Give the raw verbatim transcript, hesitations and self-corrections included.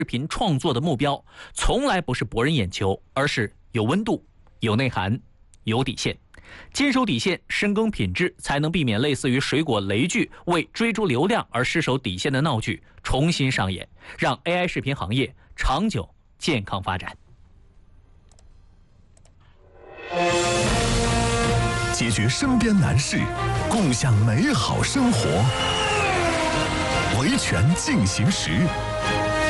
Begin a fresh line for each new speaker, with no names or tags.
视频创作的目标从来不是博人眼球，而是有温度、有内涵、有底线。坚守底线，深耕品质，才能避免类似于水果雷剧为追逐流量而失守底线的闹剧重新上演，让 A I 视频行业长久健康发展。
解决身边难事，共享美好生活。维权进行时。